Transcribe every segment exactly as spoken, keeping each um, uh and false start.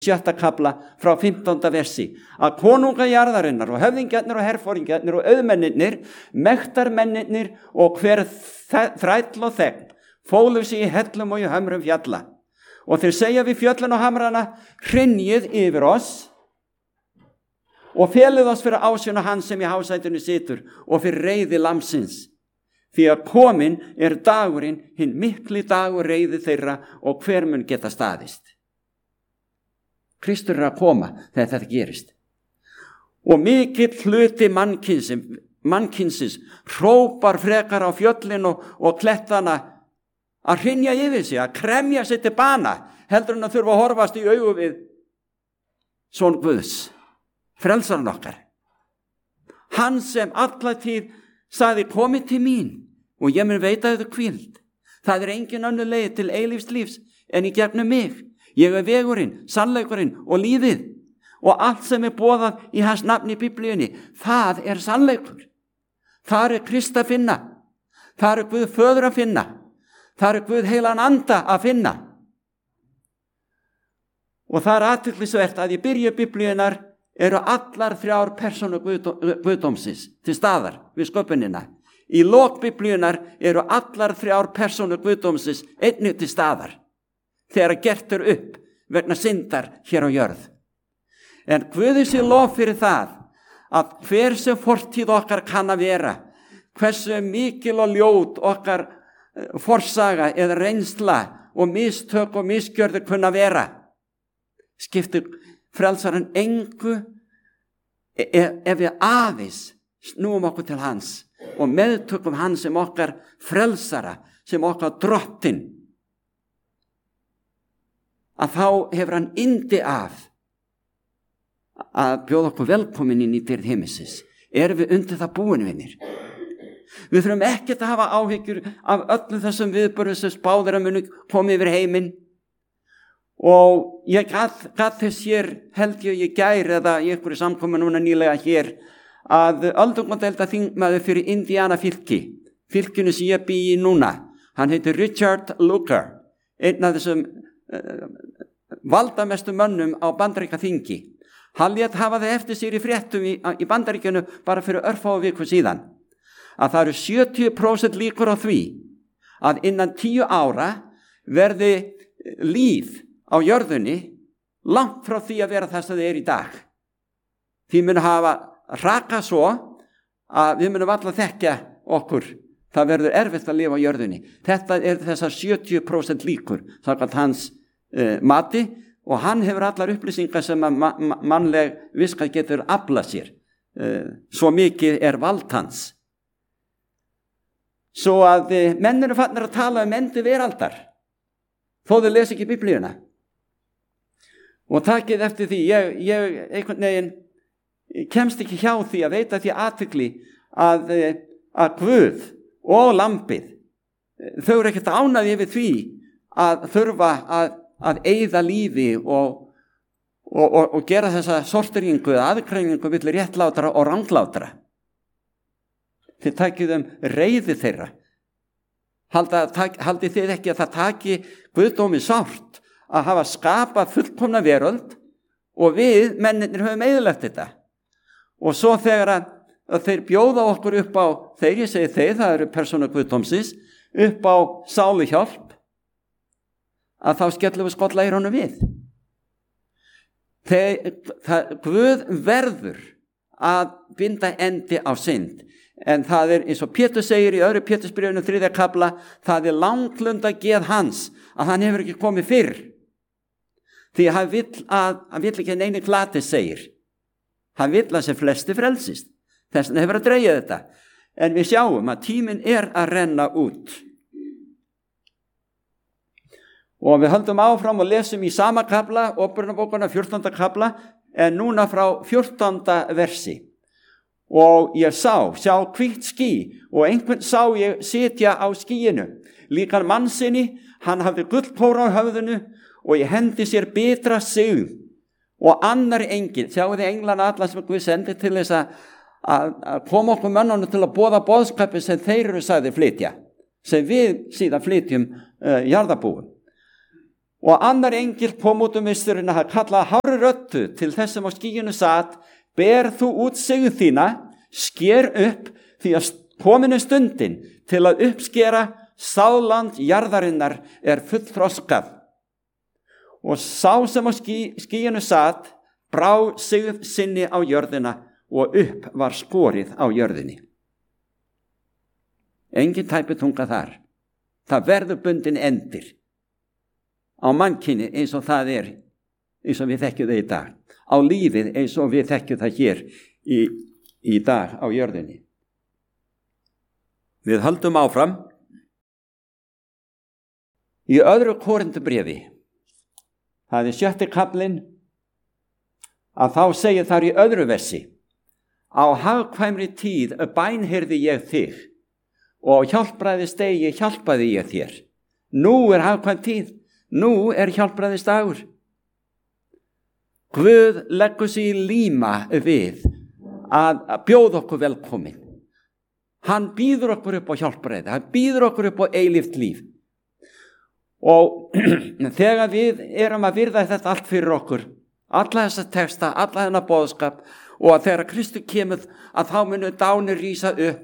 sjötta kafla frá fimmtánda versi, að konunga jarðarinnar og höfðingjarnir og herforingjarnir og auðmennirnir, mektarmennirnir og hver þræll og þegn fólu sig í hellum og í hömrum fjalla. Og þeir segja við fjöllin og hamrana, hrynjið yfir oss og felið oss fyrir ásjónu hans sem í hásætinu situr og fyrir reiði lamsins. Því að komin er dagurinn, hinn mikli dagur reiði þeirra og hver mun geta staðist. Kristur er að koma þegar þetta gerist. Og mikill hluti mannkynsins, mannkynsins hrópar frekar á fjöllin og, og klettana að hrynja yfir sig, að kremja sig til bana, heldur en að þurfa að horfast í augu við son Guðs, frelsarinn okkar. Hann sem alla tíð sagði, komið til mín og ég mun veita þér hvíld. Það er engin önnur leið til eilífs lífs en í gegnum mig. Ég er vegurinn, sannleikurinn og lífið. Og allt sem er boðað í hans nafni í Biblíunni, það er sannleikur. Það er Krist að finna. Það er Guð föður að finna. Það er Guð heilan anda að finna. Og það er athyglisvert að í byrju Biblíunnar eru allar þrjár persónur Guðdómsins til staðar við sköpunina. Í lok Biblíunnar eru allar þrjár persónur Guðdómsins einnig til staðar, þegar gert er upp vegna syndar hér á jörð. En Guði sé lof fyrir það að hver sem fortíð okkar kann að vera, hversu mikil og ljót okkar forsaga eða reynsla og mistök og misgjörður kunna vera, skiptir frelsarinn engu ef við aðeins snúum okkur til hans og meðtökum hans sem okkar frelsara, sem okkar drottinn, að þá hefur hann yndi af að bjóða okkur velkomin inn í dýrð himmisins. Erum við undir það búin, vinir? Við þurfum ekkert að hafa áhyggjur af öllum þessum viðburðum sem spáð er að muni koma yfir heiminn. Og ég gat, gat þess hér, held ég ég gær eða í einhverju samkomu núna nýlega hér, að öldungadeilda þingmaður fyrir Indiana fylki, fylkinu sem ég bý í núna, hann heitir Richard Lugar, einn af þessum uh, valdamestu mönnum á Bandaríkjaþingi. Hann lét hafa það eftir sér í fréttum í, í Bandaríkjunu bara fyrir örfáu viku síðan, að það eru sjötíu prósent líkur á því að innan tíu ára verði líf á jörðunni langt frá því að vera það sem það er í dag. Því mun hafa rakað svo að við munum alla þekkja okkur. Það verður erfitt að lifa á jörðunni. Þetta er þessar sjötíu prósent líkur, samkvæmt hans uh, mati, og hann hefur allar upplýsingar sem að ma- ma- mannleg viska getur aflað sér. Uh, svo mikið er vald hans. Svo að uh, menn eru farnir að tala um endi veraldar, þó þau lesa ekki Biblíuna. Og takið eftir því, ég, ég einhvern veginn kemst ekki hjá því að veita því athygli að, að Guð og lambið, þau eru ekkert ánægðir yfir því að þurfa að, að eyða lífi og, og, og, og gera þessa sorteringu eða aðgreiningu milli réttlátra og ranglátra. Þið takið um reiði þeirra. Halda, tak, haldið þið ekki að það taki Guðdómi sárt að hafa skapað fullkomna veröld og við mennirnir höfum eyðilagt þetta. Og svo þegar að, að þeir bjóða okkur upp á, þeir ég segi þeir, það eru persónur Guðdómsins, upp á sáluhjálp, að þá skellum við skolla í honum við. Þeir, það, Guð verður að binda endi á synd. En það er, eins og Pétur segir í öðru Pétursbréfinu þriðja kafla, það er langlunda geð hans, að hann hefur ekki komið fyrr. Því hann vill að, hann vill ekki neini glati segir. Hann vill að sem flesti frelsist. Þess vegna hefur að dreigja þetta. En við sjáum að tíminn er að renna út. Og við höldum áfram og lesum í sama kafla, Åpenbararbókina fjórtánda kafla, en núna frá fjórtánda versi. Og ég sá, sjá hvítt ský, og einhvern sá ég sitja á skýinu. Líkan mannsinni, hann hafði gullkóra á höfðinu, og ég hendi sér bitra sig. Og annar engin, sjáu þið englana alla sem Guð sendi til þess að, að, að koma okkur mönnunum til að boða boðskapið sem þeir eru sagði flytja, sem við síðan flytjum uh, jarðarbúum. Og annar engil kom út um misturinn að kalla hárri röddu til þess sem á skýjunu sat, ber þú út sigð þína, sker upp, því að kominu stundin til að uppskera sáland jarðarinnar er fullþroskað. Og sá sem á ský, skýjunu sat, brá sigð sinni á jörðina og upp var skorið á jörðinni. Engin tæpi tunga þar. Það verður bundin endir á mannkyni eins og það er, eins og við þekkjum það í dag. Á lífið eins og við þekkjum það hér í, í dag á jörðinni. Við höldum áfram. Í öðru Korintubréfi, það er sjötti kaflinn, að þá segir þar í öðru versi: á hagkvæmri tíð bænheyrði ég þig, og á hjálpræðisdegi hjálpaði ég þér. Nú er hagkvæm tíð, nú er hjálpræðisdagur. Guð leggur sig í líma við að bjóða okkur velkomin. Hann býður okkur upp á hjálpræði, hann býður okkur upp á eilíft líf. Og þegar við erum að virða þetta allt fyrir okkur, alla þessa texta, alla þennan boðskap, og að þegar Kristur kemur að þá munum dánir rísa upp,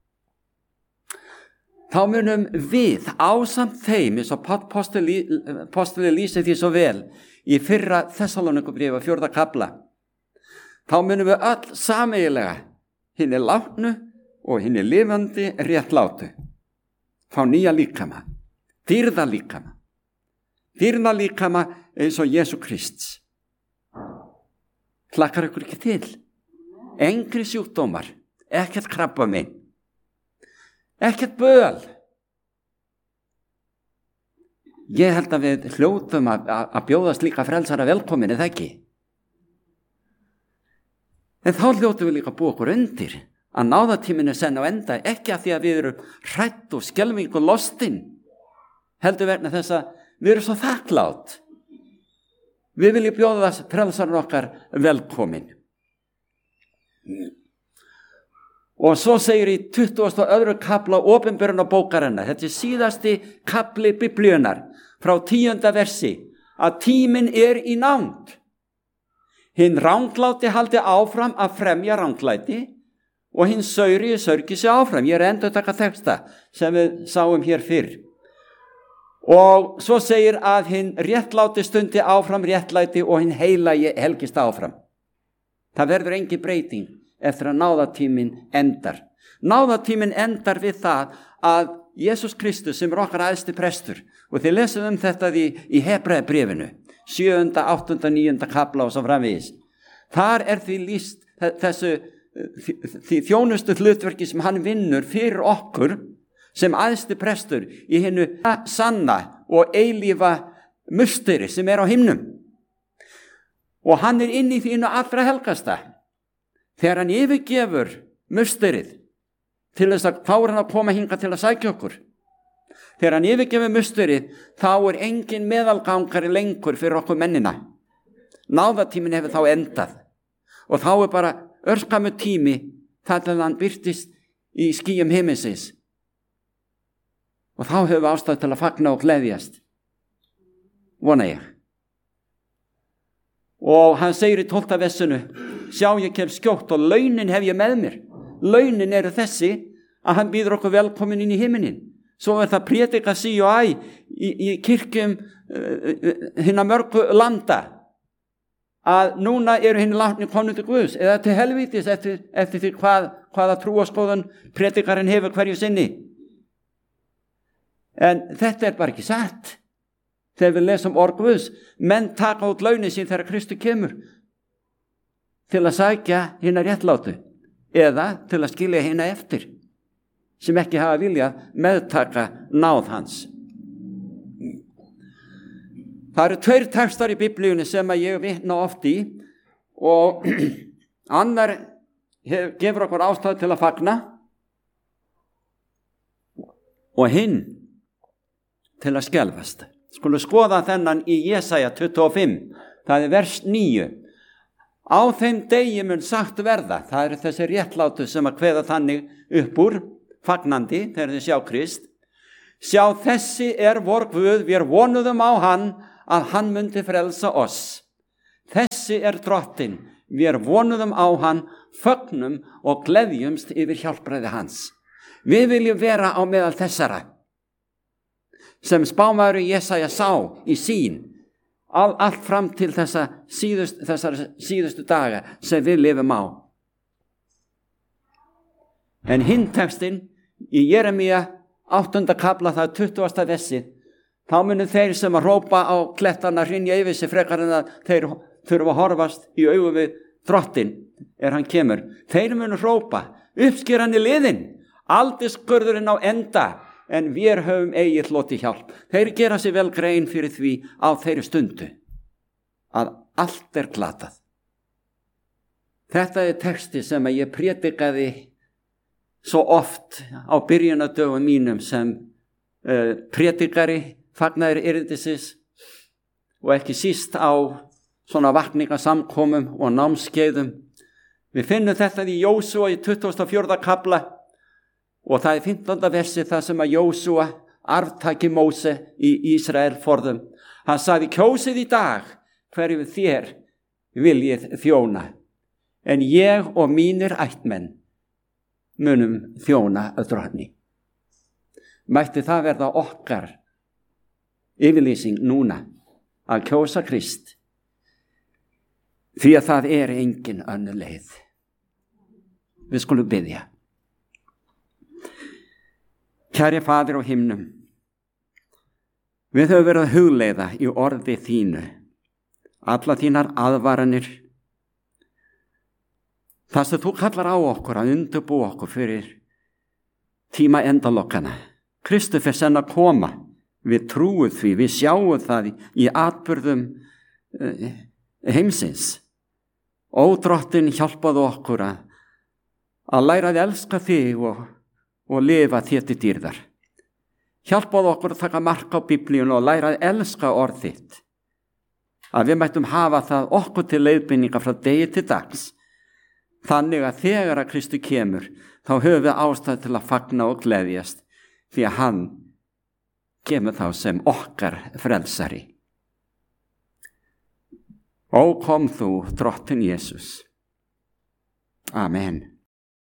þá munum við ásamt þeim, eins og postuli lýsir því svo vel í fyrra Þessaloníkubréfi fjórða kafla, þá munum við öll sameiginlega hinni látnu og hinni lifandi réttlátu fá nýja líkama, dýrða líkama, dýrða líkama eins og Jesú Krists. Hlakkar ykkur ekki til? Engri sjúkdómar, ekkert krabbamein, ekkert böl. Ég held að við hljótum að, að, að bjóðast líka frelsara velkomin, eða ekki? En þá hljótum við líka að búa okkur undir að náðatíminu senn á enda, ekki að því að við erum hrætt og skelfing og lostin, heldur verna þess að við erum svo þakklátt. Við viljum bjóða þess frelsarinn okkar velkomin. Og svo segir í tuttugasta og öðru kafla opinberun á bókarinnar, þetta er síðasti kafli Biblíunnar, frá tíunda versi, að tíminn er í nánd. Hinn rangláti haldi áfram að fremja ranglæti og hinn sauri sörgi sig áfram. Ég er endur að taka texta sem við sáum hér fyrr. Og svo segir að hinn réttláti stundi áfram réttlæti og hinn heilagi helgist áfram. Það verður engin breyting eftir að náðatíminn endar. Náðatíminn endar við það að Jesús Kristus sem er okkar æðsti prestur, og þið lesum um þetta í, í Hebreabréfinu, sjöunda, áttunda, níunda kafla og svo framvegis. Þar er því lýst þessu því þjónustu hlutverki sem hann vinnur fyrir okkur sem æðsti prestur í hinnu sanna og eilífa musteri sem er á himnum. Og hann er inn í því innu allra helgasta. Þegar hann yfirgefur musterið til þess að þá er hann að koma hingað til að sækja okkur. Þegar hann yfirgefur musterið, þá er engin meðalgangari lengur fyrir okkur mennina. Náðatíminn hefur þá endað. Og þá er bara örskamu tími þar til hann birtist í skýjum himinsins. Og þá hefur við ástæðu til að fagna og gleðjast. Vona ég. Og hann segir í tólfta versinu: sjá, ég kem skjótt og launin hef ég með mér. Launin eru þessi að hann býður okkur velkomin inn í himinin. Svo er það prédika sí og æ í, í kirkjum uh, hinna mörgu landa að núna eru hinn látni komin til Guðs eða til helvítis eftir, eftir því hvað, hvaða trúarskoðun prédikarinn hefur hverju sinni. En þetta er bara ekki satt. Þegar við lesum orð Guðs, menn taka út launin sín þegar Kristur kemur til að sækja hina réttlátu eða til að skilja hina eftir sem ekki hafa viljað meðtaka náð hans. Það eru tveir textar í Biblíunni sem að ég vitna oft í og annar hef, gefur okkur ástæðu til að fagna og hinn til að skelfast. Skulum skoða þennan í Jesaja tuttugu og fimm, það er vers níu. Á þeim degi mun sagt verða, það eru þessi réttlátu sem að kveða þannig upp úr, fagnandi, þegar þið sjá Krist. Sjá, þessi er vor Guð, við vonuðum á hann að hann myndi frelsa oss. Þessi er drottinn, við er vonuðum á hann, fögnum og gleðjumst yfir hjálpræði hans. Við viljum vera á meðal þessara sem spámaður Jesaja sá í sín all, allt fram til þessa síðust, þessar síðustu daga sem við lifum á. En hinn textinn í Jeremía áttunda kafla, það er tuttugasta versið, þá munu þeir sem að rópa á klettana hrynja yfir sig frekar en að þeir þurfa að horfast í augu við drottinn er hann kemur. Þeir munu rópa, uppskeran í liðin, aldiskurðurinn á enda, en við höfum eigið hloti hjálp. Þeir gera sér vel grein fyrir því á þeirri stundu að allt er glatað. Þetta er texti sem að ég prédikaði svo oft á byrjunardögum mínum sem uh, prédikari, fagnaður erindisins og ekki síst á svona vakningasamkomum og námskeiðum. Við finnum þetta í Jósúa í tuttugasta og fjórða kafla og það er fimmtánda versi þar sem að Jósúa arftaki Móse í Ísrael forðum. Hann sagði, kjósið í dag hverju þér viljið þjóna, en ég og mínir ættmenn munum þjóna að drottni. Mætti það verða okkar yfirlýsing núna að kjósa Krist, því að það er engin önnur leið. Við skulum biðja. Kæri Faðir á himnum, við höfum verið að hugleiða í orði þínu alla þínar aðvaranir, það sem þú kallar á okkur að undirbúa okkur fyrir tíma endalokkana. Kristus er senn að koma, við trúum því, við sjáum það í atburðum heimsins. Ó drottinn, hjálpaðu okkur að, að læra að elska þig og, og lifa þér til dýrðar. Hjálpaðu okkur að taka mark á Biblíun og læra að elska orð þitt. Að við mættum hafa það okkur til leiðbeininga frá degi til dags. Þannig að þegar að Kristu kemur, þá höfum við ástæðu til að fagna og gleðjast, því að hann kemur þá sem okkar frelsari. Ó kom þú, drottinn Jesús. Amen.